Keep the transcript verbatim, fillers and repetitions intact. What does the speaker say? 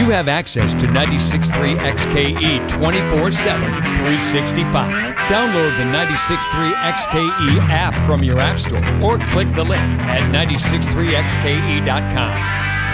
you have access to ninety-six point three X K E twenty-four seven, three sixty-five. Download the ninety-six point three X K E app from your app store or click the link at nine six three X K E dot com.